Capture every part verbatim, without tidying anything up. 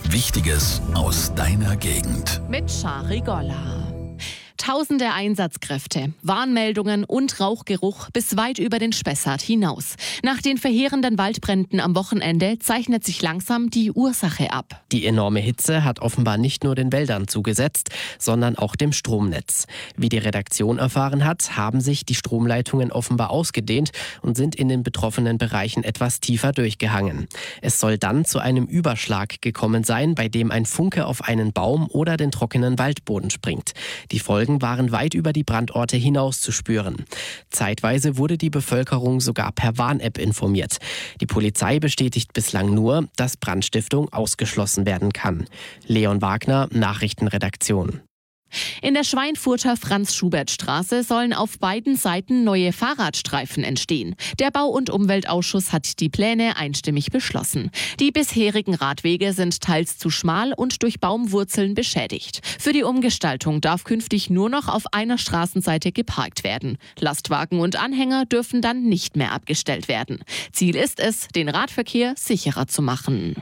Wichtiges aus deiner Gegend. Mit Shari Golla. Tausende Einsatzkräfte, Warnmeldungen und Rauchgeruch bis weit über den Spessart hinaus. Nach den verheerenden Waldbränden am Wochenende zeichnet sich langsam die Ursache ab. Die enorme Hitze hat offenbar nicht nur den Wäldern zugesetzt, sondern auch dem Stromnetz. Wie die Redaktion erfahren hat, haben sich die Stromleitungen offenbar ausgedehnt und sind in den betroffenen Bereichen etwas tiefer durchgehangen. Es soll dann zu einem Überschlag gekommen sein, bei dem ein Funke auf einen Baum oder den trockenen Waldboden springt. Die Folgen waren weit über die Brandorte hinaus zu spüren. Zeitweise wurde die Bevölkerung sogar per Warn-App informiert. Die Polizei bestätigt bislang nur, dass Brandstiftung ausgeschlossen werden kann. Leon Wagner, Nachrichtenredaktion. In der Schweinfurter Franz-Schubert-Straße sollen auf beiden Seiten neue Fahrradstreifen entstehen. Der Bau- und Umweltausschuss hat die Pläne einstimmig beschlossen. Die bisherigen Radwege sind teils zu schmal und durch Baumwurzeln beschädigt. Für die Umgestaltung darf künftig nur noch auf einer Straßenseite geparkt werden. Lastwagen und Anhänger dürfen dann nicht mehr abgestellt werden. Ziel ist es, den Radverkehr sicherer zu machen.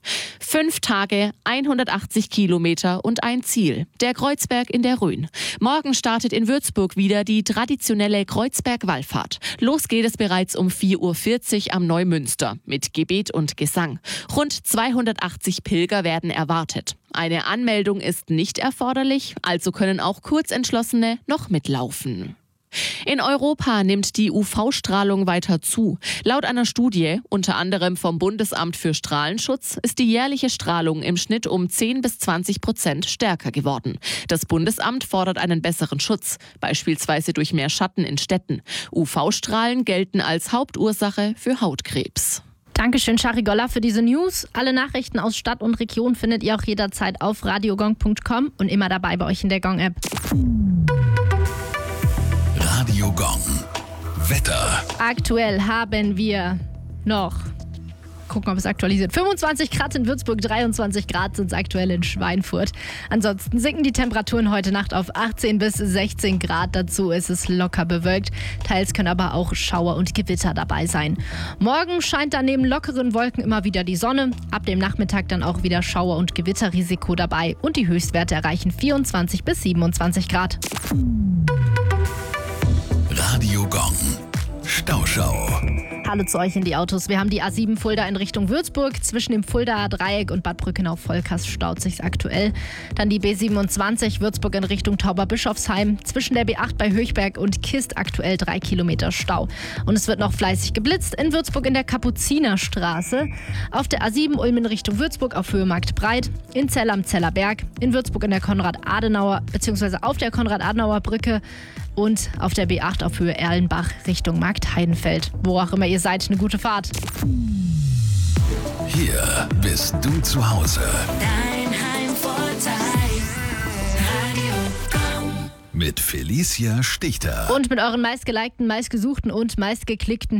Fünf Tage, hundertachtzig Kilometer und ein Ziel, der Kreuzberg in der Rhön. Morgen startet in Würzburg wieder die traditionelle Kreuzberg-Wallfahrt. Los geht es bereits um vier Uhr vierzig am Neumünster mit Gebet und Gesang. Rund zweihundertachtzig Pilger werden erwartet. Eine Anmeldung ist nicht erforderlich, also können auch Kurzentschlossene noch mitlaufen. In Europa nimmt die U V-Strahlung weiter zu. Laut einer Studie, unter anderem vom Bundesamt für Strahlenschutz, ist die jährliche Strahlung im Schnitt um zehn bis zwanzig Prozent stärker geworden. Das Bundesamt fordert einen besseren Schutz, beispielsweise durch mehr Schatten in Städten. U V-Strahlen gelten als Hauptursache für Hautkrebs. Dankeschön, Shari Golla, für diese News. Alle Nachrichten aus Stadt und Region findet ihr auch jederzeit auf radiogong punkt com und immer dabei bei euch in der Gong-App. Radio Gong. Wetter. Aktuell haben wir noch, gucken, ob es aktualisiert, fünfundzwanzig Grad in Würzburg, dreiundzwanzig Grad sind es aktuell in Schweinfurt. Ansonsten sinken die Temperaturen heute Nacht auf achtzehn bis sechzehn Grad. Dazu ist es locker bewölkt. Teils können aber auch Schauer und Gewitter dabei sein. Morgen scheint dann neben lockeren Wolken immer wieder die Sonne. Ab dem Nachmittag dann auch wieder Schauer- und Gewitterrisiko dabei. Und die Höchstwerte erreichen vierundzwanzig bis siebenundzwanzig Grad. Radio Gong. Stauschau. Hallo zu euch in die Autos. Wir haben die A sieben Fulda in Richtung Würzburg. Zwischen dem Fuldaer Dreieck und Bad Brückenau-Volkast staut sich's aktuell. Dann die B siebenundzwanzig Würzburg in Richtung Tauberbischofsheim. Zwischen der B acht bei Höchberg und Kist aktuell drei Kilometer Stau. Und es wird noch fleißig geblitzt. In Würzburg in der Kapuzinerstraße. Auf der A sieben Ulm in Richtung Würzburg auf Höhe Marktbreit. In Zell am Zeller Berg. In Würzburg in der Konrad-Adenauer, beziehungsweise auf der Konrad-Adenauer-Brücke. Und auf der B acht auf Höhe Erlenbach Richtung Markt-Heidenfeld. Wo auch immer ihr seid, eine gute Fahrt. Hier bist du zu Hause. Dein Heimvorteil. Radio Gong. Mit Felicia Stichter. Und mit euren meistgelikten, meistgesuchten und meistgeklickten